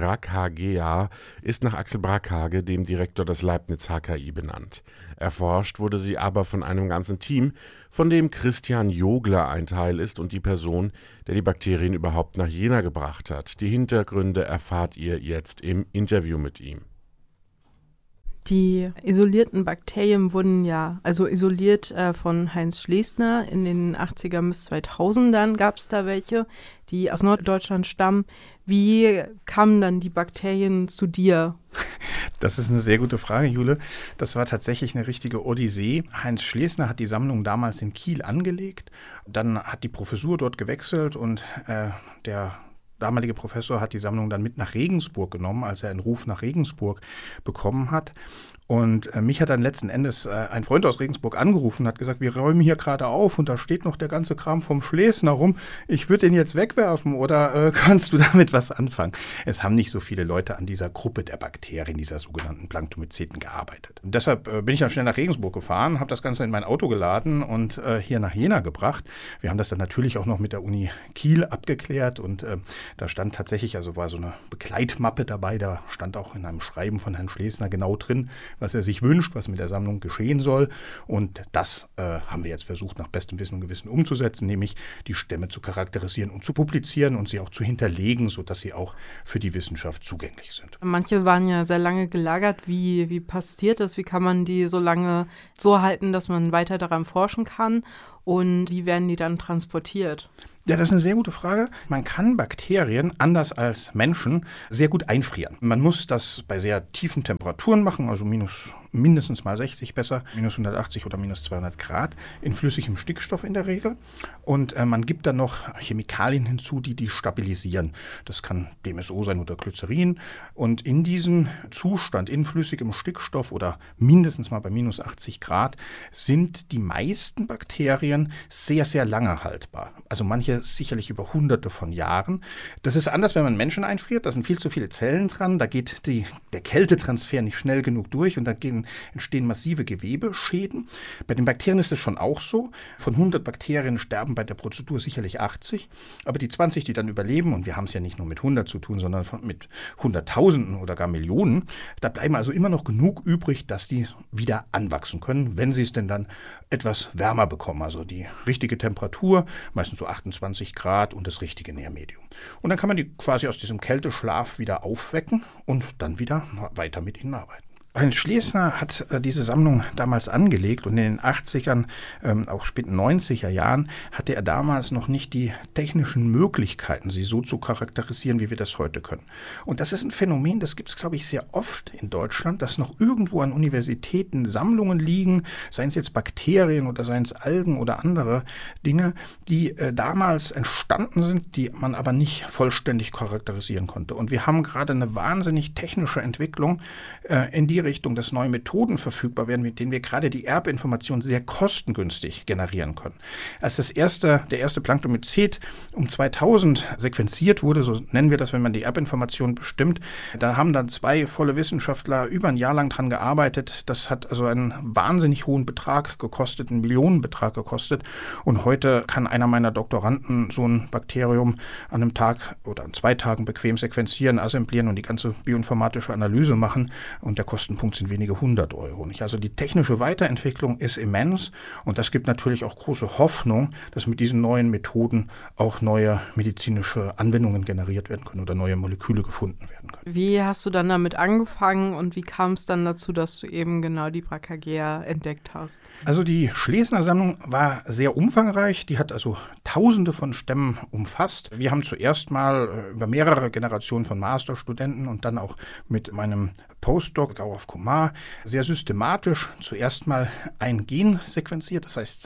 Brachygia ist nach Axel Brackhage, dem Direktor des Leibniz HKI, benannt. Erforscht wurde sie aber von einem ganzen Team, von dem Christian Jogler ein Teil ist und die Person, der die Bakterien überhaupt nach Jena gebracht hat. Die Hintergründe erfahrt ihr jetzt im Interview mit ihm. Die isolierten Bakterien wurden isoliert von Heinz Schlesner. In den 80er bis 2000ern gab es da welche, die aus Norddeutschland stammen. Wie kamen dann die Bakterien zu dir? Das ist eine sehr gute Frage, Jule. Das war tatsächlich eine richtige Odyssee. Heinz Schlesner hat die Sammlung damals in Kiel angelegt. Dann hat die Professur dort gewechselt und der damalige Professor hat die Sammlung dann mit nach Regensburg genommen, als er einen Ruf nach Regensburg bekommen hat. Und mich hat dann letzten Endes ein Freund aus Regensburg angerufen und hat gesagt, wir räumen hier gerade auf und da steht noch der ganze Kram vom Schlesner rum. Ich würde den jetzt wegwerfen oder kannst du damit was anfangen? Es haben nicht so viele Leute an dieser Gruppe der Bakterien, dieser sogenannten Planktomyceten, gearbeitet. Und deshalb bin ich dann schnell nach Regensburg gefahren, habe das Ganze in mein Auto geladen und hier nach Jena gebracht. Wir haben das dann natürlich auch noch mit der Uni Kiel abgeklärt und da stand tatsächlich, also war so eine Begleitmappe dabei, da stand auch in einem Schreiben von Herrn Schlesner genau drin, was er sich wünscht, was mit der Sammlung geschehen soll. Und das haben wir jetzt versucht, nach bestem Wissen und Gewissen umzusetzen, nämlich die Stämme zu charakterisieren und zu publizieren und sie auch zu hinterlegen, sodass sie auch für die Wissenschaft zugänglich sind. Manche waren ja sehr lange gelagert. Wie passiert das? Wie kann man die so lange so halten, dass man weiter daran forschen kann? Und wie werden die dann transportiert? Ja, das ist eine sehr gute Frage. Man kann Bakterien, anders als Menschen, sehr gut einfrieren. Man muss das bei sehr tiefen Temperaturen machen, also mindestens mal 60 besser, minus 180 oder minus 200 Grad, in flüssigem Stickstoff in der Regel. Und man gibt dann noch Chemikalien hinzu, die stabilisieren. Das kann DMSO sein oder Glycerin. Und in diesem Zustand, in flüssigem Stickstoff oder mindestens mal bei minus 80 Grad, sind die meisten Bakterien sehr, sehr lange haltbar. Also manche sicherlich über Hunderte von Jahren. Das ist anders, wenn man Menschen einfriert. Da sind viel zu viele Zellen dran. Da geht der Kältetransfer nicht schnell genug durch und da entstehen massive Gewebeschäden. Bei den Bakterien ist es schon auch so. Von 100 Bakterien sterben bei der Prozedur sicherlich 80. Aber die 20, die dann überleben, und wir haben es ja nicht nur mit 100 zu tun, sondern mit Hunderttausenden oder gar Millionen, da bleiben also immer noch genug übrig, dass die wieder anwachsen können, wenn sie es denn dann etwas wärmer bekommen. Also die richtige Temperatur, meistens so 28 Grad und das richtige Nährmedium. Und dann kann man die quasi aus diesem Kälteschlaf wieder aufwecken und dann wieder weiter mit ihnen arbeiten. Heinz Schlesner hat diese Sammlung damals angelegt und in den 80ern, auch späten 90er Jahren, hatte er damals noch nicht die technischen Möglichkeiten, sie so zu charakterisieren, wie wir das heute können. Und das ist ein Phänomen, das gibt es, glaube ich, sehr oft in Deutschland, dass noch irgendwo an Universitäten Sammlungen liegen, seien es jetzt Bakterien oder seien es Algen oder andere Dinge, die damals entstanden sind, die man aber nicht vollständig charakterisieren konnte. Und wir haben gerade eine wahnsinnig technische Entwicklung in die Richtung, dass neue Methoden verfügbar werden, mit denen wir gerade die Erbinformation sehr kostengünstig generieren können. Als der erste Planktomycet um 2000 sequenziert wurde, so nennen wir das, wenn man die Erbinformation bestimmt, da haben dann 2 volle Wissenschaftler über ein Jahr lang dran gearbeitet. Das hat also einen wahnsinnig hohen Betrag gekostet, einen Millionenbetrag gekostet. Und heute kann einer meiner Doktoranden so ein Bakterium an einem Tag oder an 2 Tagen bequem sequenzieren, assemblieren und die ganze bioinformatische Analyse machen. Und der Kostenpunkt sind wenige 100 Euro. Nicht? Also die technische Weiterentwicklung ist immens und das gibt natürlich auch große Hoffnung, dass mit diesen neuen Methoden auch neue medizinische Anwendungen generiert werden können oder neue Moleküle gefunden werden können. Wie hast du dann damit angefangen und wie kam es dann dazu, dass du eben genau die Brachygia entdeckt hast? Also die Schlesner-Sammlung war sehr umfangreich, die hat also Tausende von Stämmen umfasst. Wir haben zuerst mal über mehrere Generationen von Masterstudenten und dann auch mit meinem Postdoc Gaurav Kumar sehr systematisch zuerst mal ein Gen sequenziert, das heißt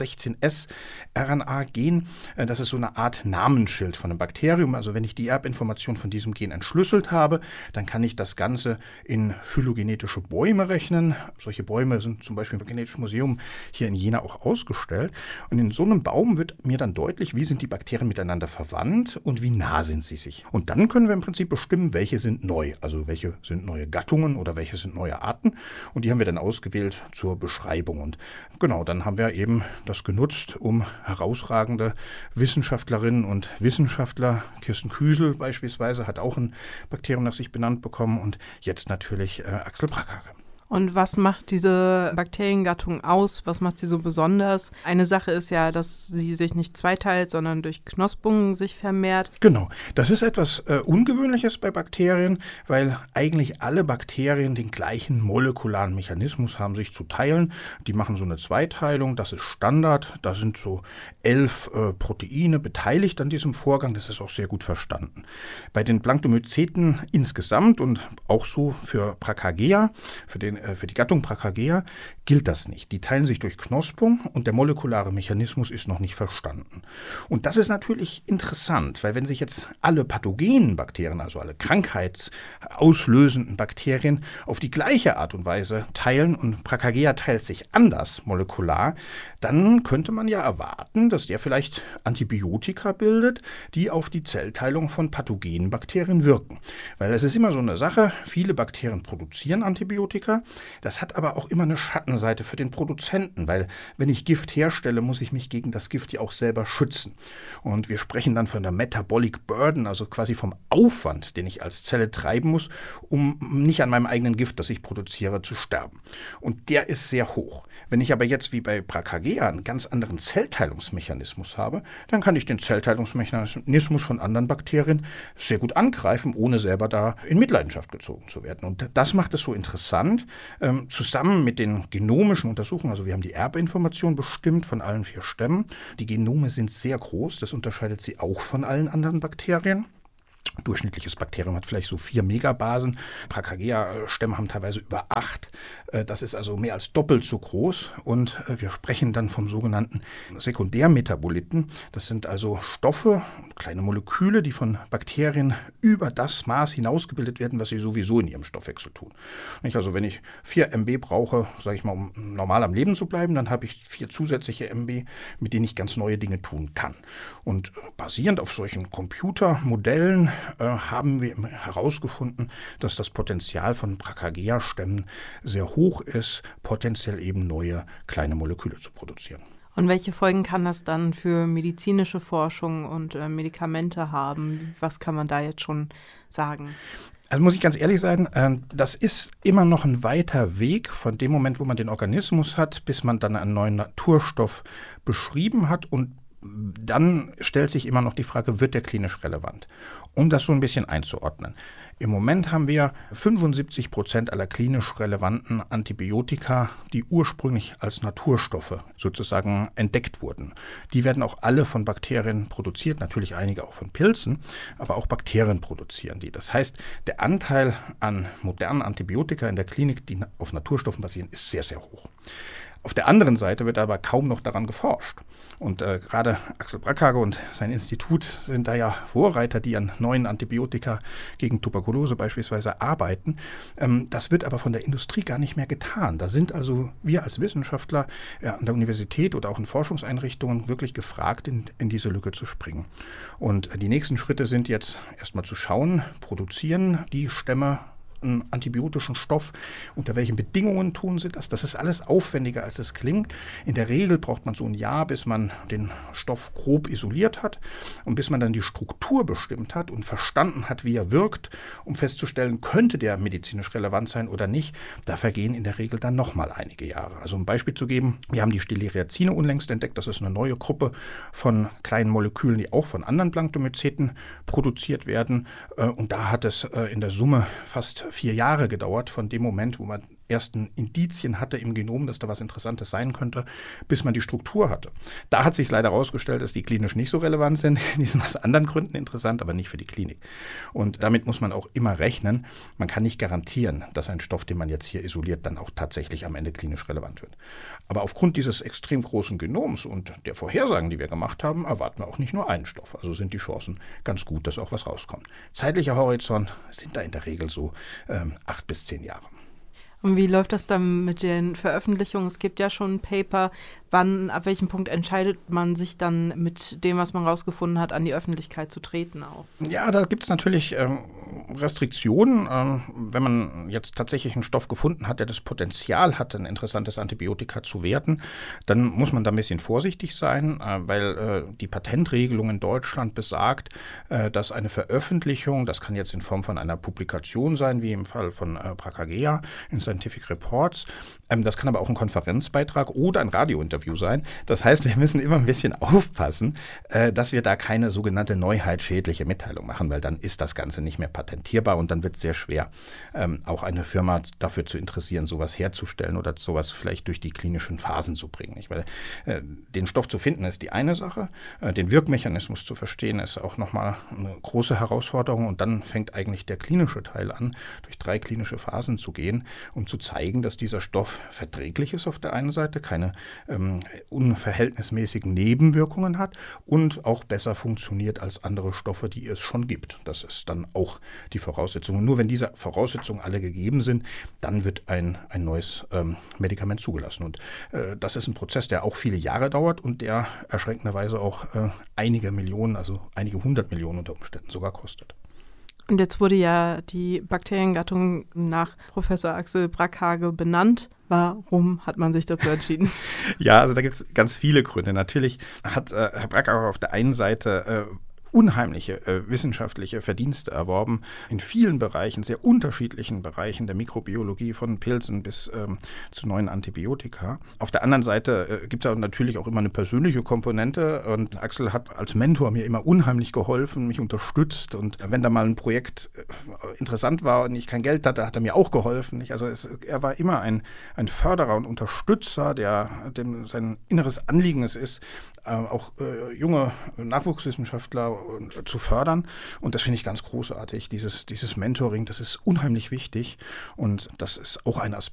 16S-RNA-Gen. Das ist so eine Art Namensschild von einem Bakterium. Also wenn ich die Erbinformation von diesem Gen entschlüsselt habe, dann kann ich das Ganze in phylogenetische Bäume rechnen. Solche Bäume sind zum Beispiel im Genetischen Museum hier in Jena auch ausgestellt. Und in so einem Baum wird mir dann deutlich, wie sind die Bakterien miteinander verwandt und wie nah sind sie sich. Und dann können wir im Prinzip bestimmen, welche sind neu, also welche sind neue Gattungen oder welche sind neue Arten. Und die haben wir dann ausgewählt zur Beschreibung. Und genau, dann haben wir eben das genutzt, um herausragende Wissenschaftlerinnen und Wissenschaftler, Kirsten Küsel beispielsweise, hat auch ein Bakterium nach sich benannt bekommen und jetzt natürlich Axel Brackhage. Und was macht diese Bakteriengattung aus? Was macht sie so besonders? Eine Sache ist ja, dass sie sich nicht zweiteilt, sondern durch Knospungen sich vermehrt. Genau, das ist etwas Ungewöhnliches bei Bakterien, weil eigentlich alle Bakterien den gleichen molekularen Mechanismus haben, sich zu teilen. Die machen so eine Zweiteilung, das ist Standard. Da sind so 11 Proteine beteiligt an diesem Vorgang. Das ist auch sehr gut verstanden. Bei den Planktomyceten insgesamt und auch so für Brachygaea, für die Gattung Brachygaea gilt das nicht. Die teilen sich durch Knospung und der molekulare Mechanismus ist noch nicht verstanden. Und das ist natürlich interessant, weil wenn sich jetzt alle pathogenen Bakterien, also alle krankheitsauslösenden Bakterien auf die gleiche Art und Weise teilen und Brachygaea teilt sich anders molekular, dann könnte man ja erwarten, dass der vielleicht Antibiotika bildet, die auf die Zellteilung von pathogenen Bakterien wirken. Weil es ist immer so eine Sache, viele Bakterien produzieren Antibiotika. Das hat aber auch immer eine Schattenseite für den Produzenten, weil wenn ich Gift herstelle, muss ich mich gegen das Gift ja auch selber schützen. Und wir sprechen dann von der Metabolic Burden, also quasi vom Aufwand, den ich als Zelle treiben muss, um nicht an meinem eigenen Gift, das ich produziere, zu sterben. Und der ist sehr hoch. Wenn ich aber jetzt wie bei Brachygaea einen ganz anderen Zellteilungsmechanismus habe, dann kann ich den Zellteilungsmechanismus von anderen Bakterien sehr gut angreifen, ohne selber da in Mitleidenschaft gezogen zu werden. Und das macht es so interessant, zusammen mit den genomischen Untersuchungen, also wir haben die Erbinformation bestimmt von allen 4 Stämmen. Die Genome sind sehr groß, das unterscheidet sie auch von allen anderen Bakterien. Durchschnittliches Bakterium hat vielleicht so 4 Megabasen. Brachygaea-Stämme haben teilweise über 8. Das ist also mehr als doppelt so groß. Und wir sprechen dann vom sogenannten Sekundärmetaboliten. Das sind also Stoffe, kleine Moleküle, die von Bakterien über das Maß hinausgebildet werden, was sie sowieso in ihrem Stoffwechsel tun. Also wenn ich 4 MB brauche, sage ich mal, um normal am Leben zu bleiben, dann habe ich 4 zusätzliche MB, mit denen ich ganz neue Dinge tun kann. Und basierend auf solchen Computermodellen haben wir herausgefunden, dass das Potenzial von Brachygaea-Stämmen sehr hoch ist, potenziell eben neue kleine Moleküle zu produzieren. Und welche Folgen kann das dann für medizinische Forschung und Medikamente haben? Was kann man da jetzt schon sagen? Also muss ich ganz ehrlich sein, das ist immer noch ein weiter Weg von dem Moment, wo man den Organismus hat, bis man dann einen neuen Naturstoff beschrieben hat und dann stellt sich immer noch die Frage, wird der klinisch relevant? Um das so ein bisschen einzuordnen. Im Moment haben wir 75% aller klinisch relevanten Antibiotika, die ursprünglich als Naturstoffe sozusagen entdeckt wurden. Die werden auch alle von Bakterien produziert, natürlich einige auch von Pilzen, aber auch Bakterien produzieren die. Das heißt, der Anteil an modernen Antibiotika in der Klinik, die auf Naturstoffen basieren, ist sehr, sehr hoch. Auf der anderen Seite wird aber kaum noch daran geforscht. Und gerade Axel Brackhage und sein Institut sind da ja Vorreiter, die an neuen Antibiotika gegen Tuberkulose beispielsweise arbeiten. Das wird aber von der Industrie gar nicht mehr getan. Da sind also wir als Wissenschaftler an der Universität oder auch in Forschungseinrichtungen wirklich gefragt, in diese Lücke zu springen. Und die nächsten Schritte sind jetzt erstmal zu schauen, produzieren die Stämme einen antibiotischen Stoff, unter welchen Bedingungen tun sie das? Das ist alles aufwendiger, als es klingt. In der Regel braucht man so ein Jahr, bis man den Stoff grob isoliert hat und bis man dann die Struktur bestimmt hat und verstanden hat, wie er wirkt, um festzustellen, könnte der medizinisch relevant sein oder nicht. Da vergehen in der Regel dann nochmal einige Jahre. Also um ein Beispiel zu geben, wir haben die Stilleriacine unlängst entdeckt. Das ist eine neue Gruppe von kleinen Molekülen, die auch von anderen Planktomyceten produziert werden. Und da hat es in der Summe fast 4 Jahre gedauert, von dem Moment, wo man ersten Indizien hatte im Genom, dass da was Interessantes sein könnte, bis man die Struktur hatte. Da hat sich leider herausgestellt, dass die klinisch nicht so relevant sind. Die sind aus anderen Gründen interessant, aber nicht für die Klinik. Und damit muss man auch immer rechnen. Man kann nicht garantieren, dass ein Stoff, den man jetzt hier isoliert, dann auch tatsächlich am Ende klinisch relevant wird. Aber aufgrund dieses extrem großen Genoms und der Vorhersagen, die wir gemacht haben, erwarten wir auch nicht nur einen Stoff. Also sind die Chancen ganz gut, dass auch was rauskommt. Zeitlicher Horizont sind da in der Regel so 8 bis 10 Jahre. Und wie läuft das dann mit den Veröffentlichungen? Es gibt ja schon ein Paper. Ab welchem Punkt entscheidet man sich dann mit dem, was man rausgefunden hat, an die Öffentlichkeit zu treten auch? Ja, da gibt es natürlich Restriktionen. Wenn man jetzt tatsächlich einen Stoff gefunden hat, der das Potenzial hat, ein interessantes Antibiotika zu werden, dann muss man da ein bisschen vorsichtig sein, weil die Patentregelung in Deutschland besagt, dass eine Veröffentlichung, das kann jetzt in Form von einer Publikation sein, wie im Fall von Brachygyria in Scientific Reports, das kann aber auch ein Konferenzbeitrag oder ein Radiointerview sein. Das heißt, wir müssen immer ein bisschen aufpassen, dass wir da keine sogenannte neuheitsschädliche Mitteilung machen, weil dann ist das Ganze nicht mehr patentierbar und dann wird es sehr schwer, auch eine Firma dafür zu interessieren, sowas herzustellen oder sowas vielleicht durch die klinischen Phasen zu bringen. Weil den Stoff zu finden ist die eine Sache, den Wirkmechanismus zu verstehen ist auch nochmal eine große Herausforderung und dann fängt eigentlich der klinische Teil an, durch 3 klinische Phasen zu gehen, um zu zeigen, dass dieser Stoff verträglich ist auf der einen Seite, keine unverhältnismäßigen Nebenwirkungen hat und auch besser funktioniert als andere Stoffe, die es schon gibt. Das ist dann auch die Voraussetzung. Und nur wenn diese Voraussetzungen alle gegeben sind, dann wird ein neues Medikament zugelassen. Und das ist ein Prozess, der auch viele Jahre dauert und der erschreckenderweise auch einige Millionen, also einige 100 Millionen unter Umständen sogar kostet. Und jetzt wurde ja die Bakteriengattung nach Professor Axel Brackhage benannt. Warum hat man sich dazu entschieden? Ja, also da gibt es ganz viele Gründe. Natürlich hat Herr Brackhage auf der einen Seite unheimliche wissenschaftliche Verdienste erworben in vielen Bereichen, sehr unterschiedlichen Bereichen der Mikrobiologie, von Pilzen bis zu neuen Antibiotika. Auf der anderen Seite gibt es natürlich auch immer eine persönliche Komponente und Axel hat als Mentor mir immer unheimlich geholfen, mich unterstützt und wenn da mal ein Projekt interessant war und ich kein Geld hatte, hat er mir auch geholfen. Also er war immer ein Förderer und Unterstützer, dem sein inneres Anliegen es ist, auch junge Nachwuchswissenschaftler zu fördern. Und das finde ich ganz großartig, dieses Mentoring, das ist unheimlich wichtig. Und das ist auch ein Aspekt,